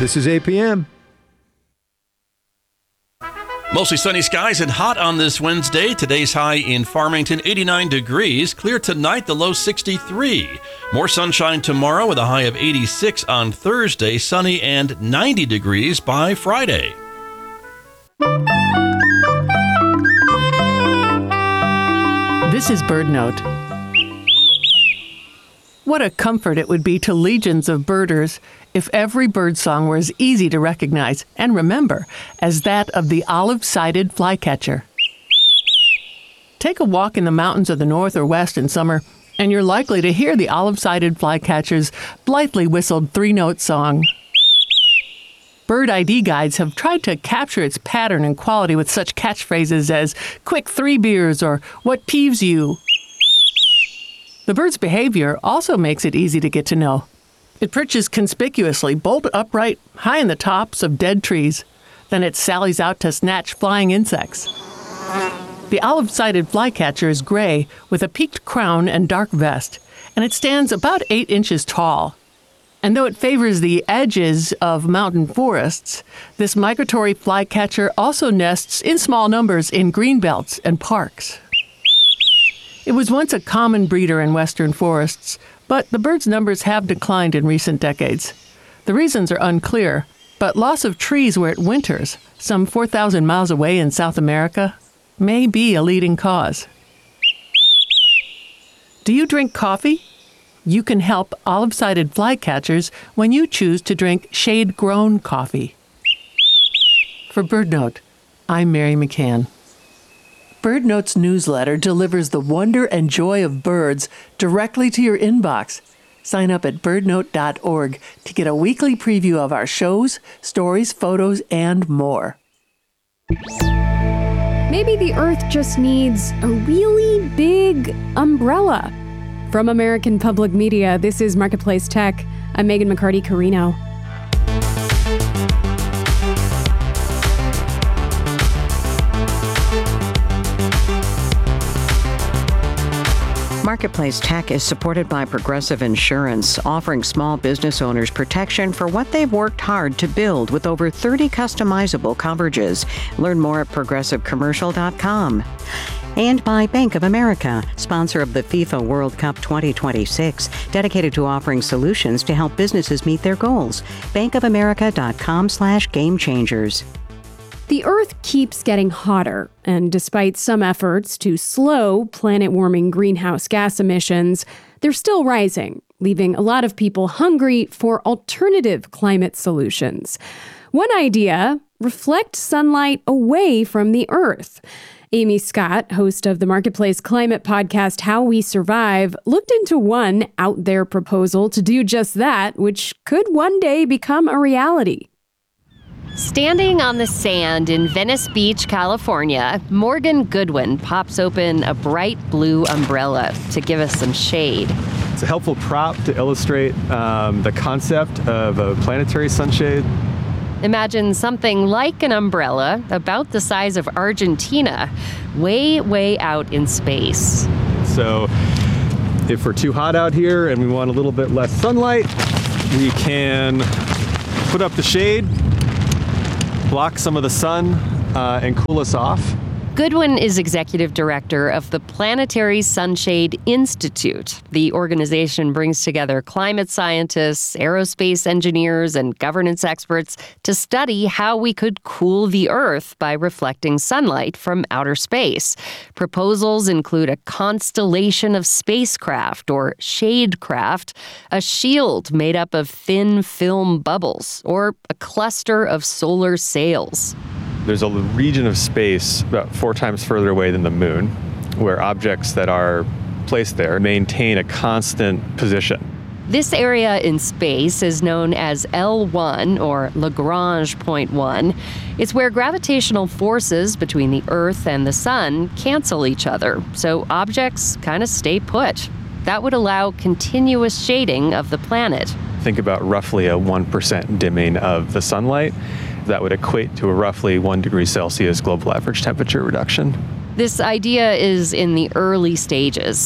This is APM. Mostly sunny skies and hot on this Wednesday. Today's high in Farmington, 89 degrees. Clear tonight, the low 63. More sunshine tomorrow with a high of 86 on Thursday. Sunny and 90 degrees by Friday. This is BirdNote. What a comfort it would be to legions of birders if every birdsong were as easy to recognize and remember as that of the olive-sided flycatcher. Take a walk in the mountains of the north or west in summer, and you're likely to hear the olive-sided flycatcher's blithely whistled three-note song. Bird ID guides have tried to capture its pattern and quality with such catchphrases as "quick 3 beers" or "what peeves you." The bird's behavior also makes it easy to get to know. It perches conspicuously, bolt upright, high in the tops of dead trees. Then it sallies out to snatch flying insects. The olive-sided flycatcher is gray with a peaked crown and dark vest, and it stands about 8 inches tall. And though it favors the edges of mountain forests, this migratory flycatcher also nests in small numbers in greenbelts and parks. It was once a common breeder in western forests, but the bird's numbers have declined in recent decades. The reasons are unclear, but loss of trees where it winters, some 4,000 miles away in South America, may be a leading cause. Do you drink coffee? You can help olive-sided flycatchers when you choose to drink shade-grown coffee. For BirdNote, I'm Mary McCann. BirdNote's newsletter delivers the wonder and joy of birds directly to your inbox. Sign up at birdnote.org to get a weekly preview of our shows, stories, photos, and more. Maybe the Earth just needs a really big umbrella. From American Public Media, this is Marketplace Tech. I'm Megan McCarty-Carino. Marketplace Tech is supported by Progressive Insurance, offering small business owners protection for what they've worked hard to build with over 30 customizable coverages. Learn more at progressivecommercial.com. And by Bank of America, sponsor of the FIFA World Cup 2026, dedicated to offering solutions to help businesses meet their goals. bankofamerica.com/gamechangers. The Earth keeps getting hotter, and despite some efforts to slow planet-warming greenhouse gas emissions, they're still rising, leaving a lot of people hungry for alternative climate solutions. One idea: reflect sunlight away from the Earth. Amy Scott, host of the Marketplace Climate podcast How We Survive, looked into one out there proposal to do just that, which could one day become a reality. Standing on the sand in Venice Beach, California, Morgan Goodwin pops open a bright blue umbrella to give us some shade. It's a helpful prop to illustrate the concept of a planetary sunshade. Imagine something like an umbrella about the size of Argentina, way, way out in space. So if we're too hot out here and we want a little bit less sunlight, we can put up the shade, block some of the sun, and cool us off. Goodwin is executive director of the Planetary Sunshade Institute. The organization brings together climate scientists, aerospace engineers, and governance experts to study how we could cool the Earth by reflecting sunlight from outer space. Proposals include a constellation of spacecraft, or shadecraft, a shield made up of thin film bubbles, or a cluster of solar sails. There's a region of space about 4 times further away than the moon, where objects that are placed there maintain a constant position. This area in space is known as L1, or Lagrange point 1. It's where gravitational forces between the Earth and the Sun cancel each other, so objects kind of stay put. That would allow continuous shading of the planet. Think about roughly a 1% dimming of the sunlight. That would equate to a roughly 1 degree Celsius global average temperature reduction. This idea is in the early stages.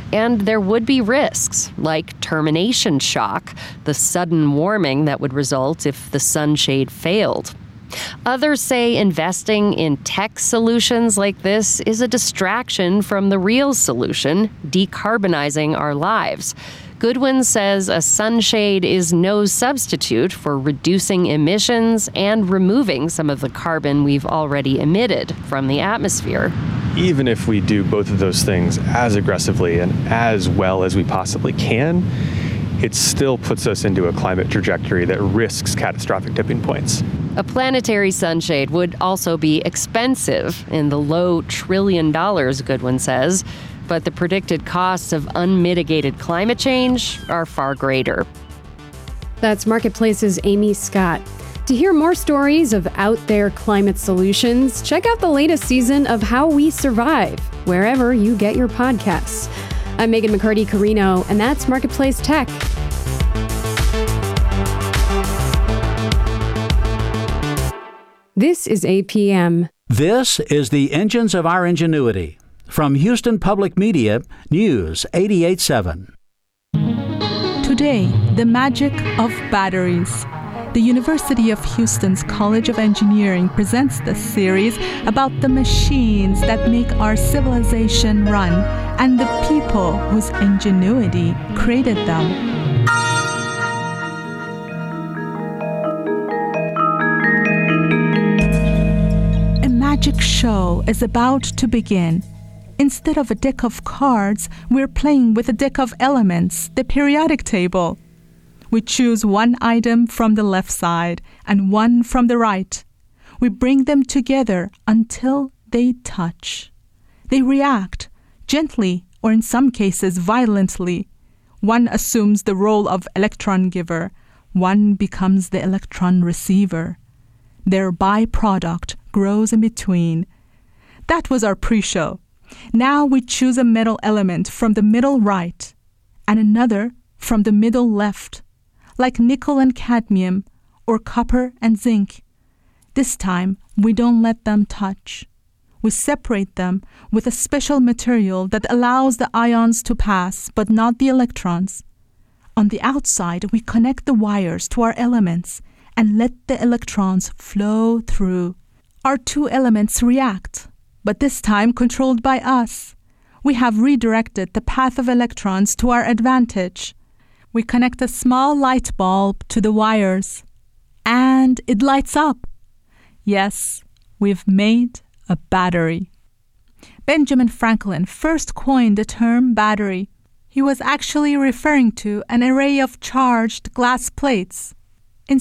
And there would be risks, like termination shock, the sudden warming that would result if the sunshade failed. Others say investing in tech solutions like this is a distraction from the real solution, decarbonizing our lives. Goodwin says a sunshade is no substitute for reducing emissions and removing some of the carbon we've already emitted from the atmosphere. Even if we do both of those things as aggressively and as well as we possibly can, it still puts us into a climate trajectory that risks catastrophic tipping points. A planetary sunshade would also be expensive, in the low $1 trillion, Goodwin says, but the predicted costs of unmitigated climate change are far greater. That's Marketplace's Amy Scott. To hear more stories of out-there climate solutions, check out the latest season of How We Survive, wherever you get your podcasts. I'm Megan McCarty-Carino, and that's Marketplace Tech. This is APM. This is the Engines of Our Ingenuity. From Houston Public Media, News 88.7. Today, the magic of batteries. The University of Houston's College of Engineering presents this series about the machines that make our civilization run and the people whose ingenuity created them. A magic show is about to begin. Instead of a deck of cards, we're playing with a deck of elements, the periodic table. We choose one item from the left side and one from the right. We bring them together until they touch. They react, gently or in some cases violently. One assumes the role of electron giver. One becomes the electron receiver. Their byproduct grows in between. That was our pre-show. Now we choose a metal element from the middle right and another from the middle left, like nickel and cadmium or copper and zinc. This time, we don't let them touch. We separate them with a special material that allows the ions to pass, but not the electrons. On the outside, we connect the wires to our elements and let the electrons flow through. Our two elements react, but this time controlled by us. We have redirected the path of electrons to our advantage. We connect a small light bulb to the wires, and it lights up. Yes, we've made a battery. Benjamin Franklin first coined the term battery. He was actually referring to an array of charged glass plates. In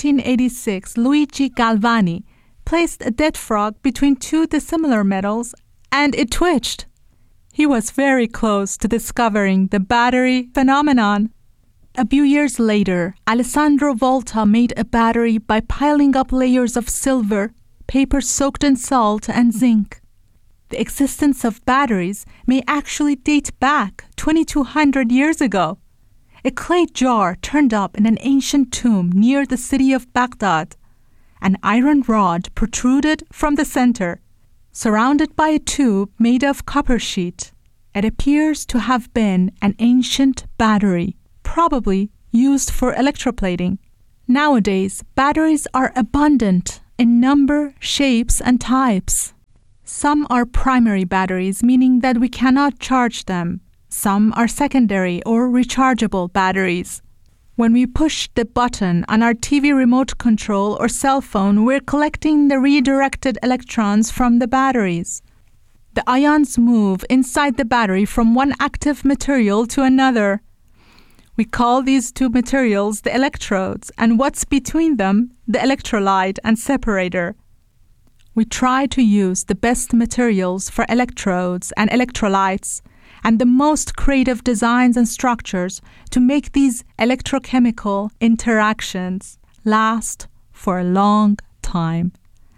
1786, Luigi Galvani placed a dead frog between two dissimilar metals, and it twitched. He was very close to discovering the battery phenomenon. A few years later, Alessandro Volta made a battery by piling up layers of silver, paper soaked in salt, and zinc. The existence of batteries may actually date back 2,200 years ago. A clay jar turned up in an ancient tomb near the city of Baghdad. An iron rod protruded from the center, surrounded by a tube made of copper sheet. It appears to have been an ancient battery, probably used for electroplating. Nowadays, batteries are abundant in number, shapes, and types. Some are primary batteries, meaning that we cannot charge them. Some are secondary or rechargeable batteries. When we push the button on our TV remote control or cell phone, we're collecting the redirected electrons from the batteries. The ions move inside the battery from one active material to another. We call these two materials the electrodes, and what's between them, the electrolyte and separator. We try to use the best materials for electrodes and electrolytes and the most creative designs and structures to make these electrochemical interactions last for a long time.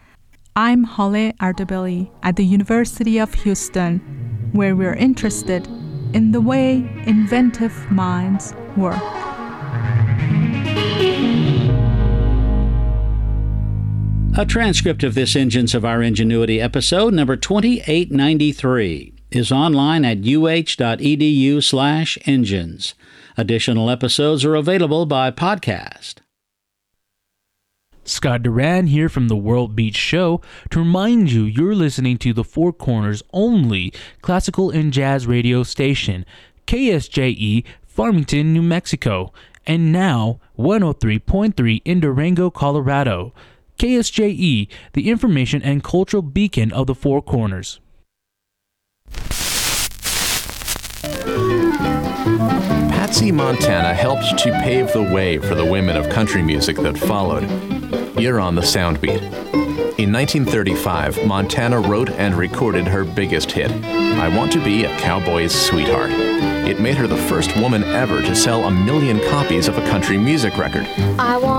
I'm Holly Ardebelli at the University of Houston, where we're interested in the way inventive minds work. A transcript of this Engines of Our Ingenuity episode, number 2893. is online at uh.edu/engines. Additional episodes are available by podcast. Scott Duran here from the World Beach Show to remind you you're listening to the Four Corners only classical and jazz radio station, KSJE, Farmington, New Mexico, and now 103.3 in Durango, Colorado. KSJE, the information and cultural beacon of the Four Corners. Patsy Montana helped to pave the way for the women of country music that followed. You're on the Soundbeat. In 1935, Montana wrote and recorded her biggest hit, I Want to Be a Cowboy's Sweetheart. It made her the first woman ever to sell 1 million copies of a country music record. I want